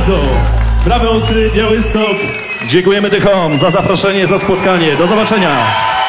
bardzo. Prawy Ostry, Białystok. Dziękujemy Tychom za zaproszenie, za spotkanie. Do zobaczenia.